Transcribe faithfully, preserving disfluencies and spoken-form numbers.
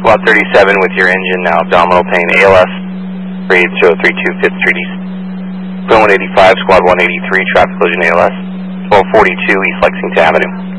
Squad thirty-seven with your engine now abdominal pain, A L S, grade zero three two, fifth Street East. Quinn one eighty-five, Squad one eighty-three, traffic collision A L S, twelve forty-two East Lexington Avenue.